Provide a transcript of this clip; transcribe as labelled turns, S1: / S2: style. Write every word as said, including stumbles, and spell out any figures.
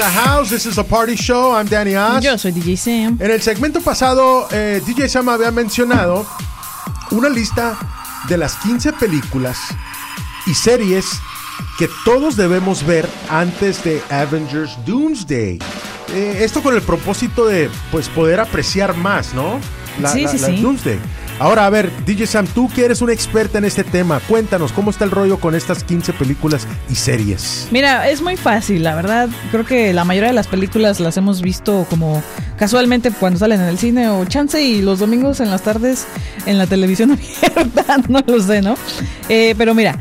S1: The house, this is a party show. I'm Danny Oz.
S2: Yo soy D J Sam.
S1: En el segmento pasado, eh, D J Sam había mencionado una lista de las quince películas y series que todos debemos ver antes de Avengers Doomsday. Eh, esto con el propósito de pues poder apreciar más, ¿no? La,
S2: sí,
S1: la,
S2: sí,
S1: la
S2: sí.
S1: Doomsday. Ahora, a ver, D J Sam, tú que eres una experta en este tema, cuéntanos, ¿cómo está el rollo con estas quince películas y series?
S2: Mira, es muy fácil, la verdad. Creo que la mayoría de las películas las hemos visto como casualmente cuando salen en el cine o chance y los domingos en las tardes en la televisión abierta, no lo sé, ¿no? Eh, pero mira,